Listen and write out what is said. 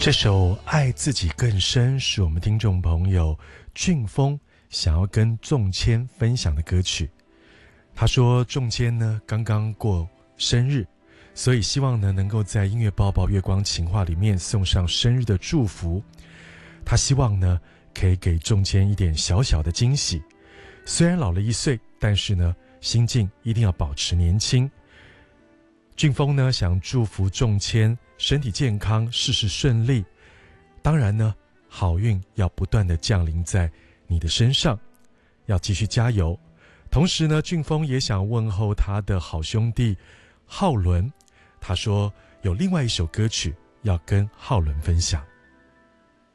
这首《爱自己更深》是我们听众朋友俊峰想要跟仲谦分享的歌曲。他说仲谦呢刚刚过生日，所以希望呢能够在音乐抱抱月光情话里面送上生日的祝福。他希望呢可以给仲谦一点小小的惊喜，虽然老了1岁，但是呢心境一定要保持年轻。俊峰呢想祝福仲谦身体健康，事事顺利，当然呢好运要不断的降临在你的身上，要继续加油。同时呢俊峰也想问候他的好兄弟浩伦，他说有另外一首歌曲要跟浩伦分享。